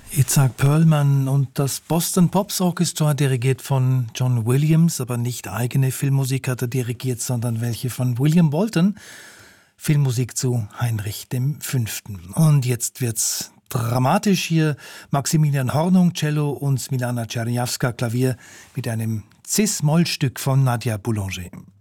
Itzhak Perlman und das Boston Pops Orchestra, dirigiert von John Williams, aber nicht eigene Filmmusik hat er dirigiert, sondern welche von William Bolton. Filmmusik zu Heinrich V. Und jetzt wird's dramatisch hier. Maximilian Hornung, Cello und Milana Czerniawska, Klavier mit einem Cis-Moll-Stück von Nadia Boulanger.